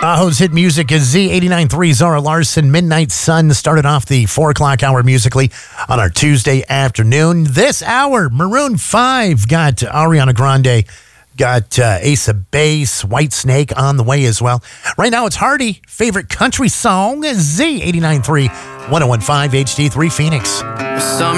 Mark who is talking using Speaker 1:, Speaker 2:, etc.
Speaker 1: Tahoe's hit music is Z89.3. Zara Larson, Midnight Sun, started off the 4 o'clock hour musically on our Tuesday afternoon. This hour, Maroon 5 got Ariana Grande, got Ace of Base, White Snake on the way as well. Right now, it's Hardy, favorite country song, Z89.3, 101.5 HD3 Phoenix.